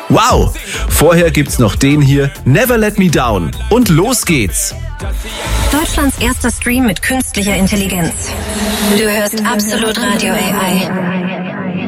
Wow! Vorher gibt's noch den hier, Never Let Me Down. Und los geht's! Deutschlands erster Stream mit künstlicher Intelligenz. Du hörst Absolut Radio AI.